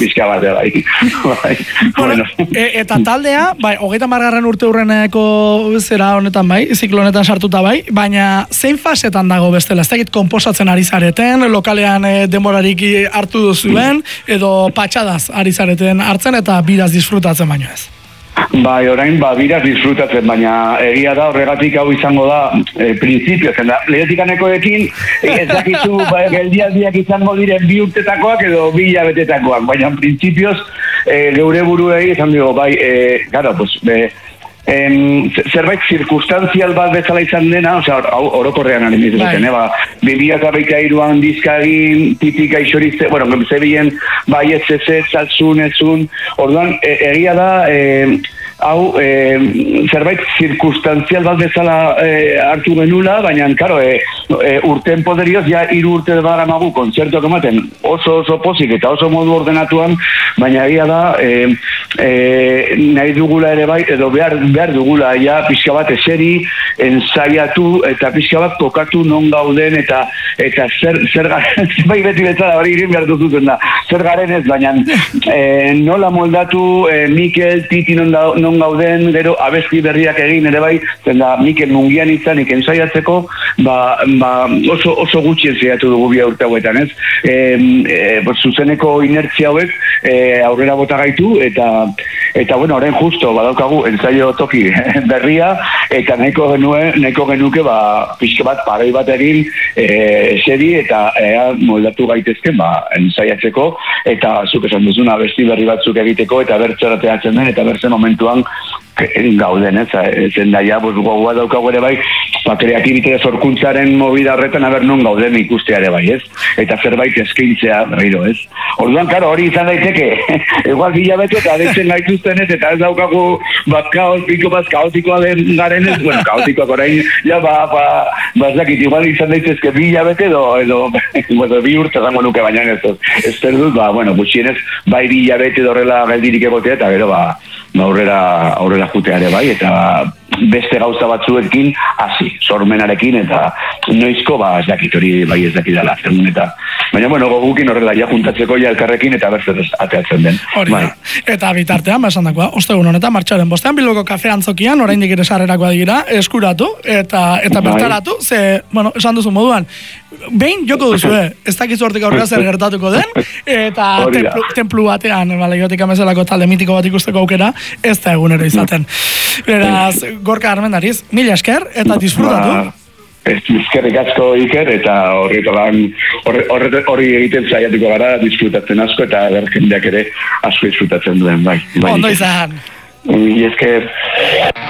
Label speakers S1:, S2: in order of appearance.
S1: pixka bat, bai.
S2: Bueno, eta taldea, bai, 30. urte hurreneko zera honetan bai, ziklo honetan sartuta bai, baina zein fasetan dago bestela? Ez dakit konposatzen ari zareten, lokalean denborarik hartu duzuen, edo patxadaz ari zareten hartzen eta bidaz disfrutatzen baino ez?
S1: Bai, orain, biraz disfrutatzen, baina egia da horregatik hau izango da printzipio, zen da, lehotikanekoekin ez dakizu geldialdiak izango diren 2 urtetakoak edo 2 hilabetetakoak, baina printzipioz geure buruei izan dugu, bai, gara, pues, zerbait zirkustanzial bat bezala izan dena, orokorrean ari nizuten, 2023an dizka egin, tipika isorizte, bueno, zebilen, bai, ez, saltzun, orduan, egia da, hau, zerbait zirkustanzial bat bezala hartu genula, baina, karo, urten poderioz, ja 3 urte daramagu kontzertuak ematen oso pozik eta oso modu ordenatuan, baina egia da, nahi dugula ere bai, edo behar dugula, ja, pixka bat eseri, ensaiatu, eta pixka bat kokatu non gauden, eta zer garen, bai beti betzara, hori irin behar duzuten da, zer garen ez, baina nola moldatu, Mikel, Titi non gauden, gero abesti berriak egin ere bai, zenda Mikel Mungian izanik ensaiatzeko, oso gutxien zeiatu dugu 2 urte hauetan, ez? Zuzeneko inertzia hauek aurrera bota gaitu, eta bueno, orain justo badaukagu ensaio toki berria, eta nahiko genuke pixka bat paroi bat egin eseri eta moldatu gaitezken ensaiatzeko, eta zuk esan duzuna abesti berri batzuk egiteko, eta bertzerateatzen den, eta bertzen momentuan gauden, zen daia, gogoa daukagu ere bai, kreatibitate sorkuntzaren movida horretan aber non gauden ikustea ere bai, ez? Eta zerbait eskaintzea berriro, ez? Orduan, karo, hori izan daiteke, igual hilabete eta deitzen gaituzten ez, eta ez daukagu kaotikoa den garen ez, bueno, kaotikoak orain, ja, bazakit, igual izan daitezke 2 hilabete edo 2 urte zango nuke baina ez dut, bueno, gutxienez, bai 2 hilabete horrela geldirik egotea, eta gero, aurrera juteare bai, eta beste gauza batzuekin hasi, sormenarekin, eta noizko, ez dakit hori bai ez dakit dela, baina, bueno, gogukin horrela ja juntatzeko ja elkarrekin, eta bertzez ateatzen den.
S2: Hori da, eta bitartean, esan dakoa, ostegun honetan, martxoaren 5 Bilboko kafe antzokian, oraindik ere sarrerakoa dira, eskuratu, eta bertaratu, ze, bueno, esan duzu moduan, behin joko duzu, ez dakizu hortik aurrera zer gertatuko den, eta templu batean, Jotik Amezelako talde mitiko bat ikusteko aukera, ez da egunero izaten. Beraz, Gorka Armendariz, mila esker, eta disfrutatu.
S1: Eskerrik asko Iker, eta hori egiten zaiatuko gara, disfrutatzen asko, eta jendeak ere asko disfrutatzen duen, bai.
S2: Ondo izan.
S1: Mila esker.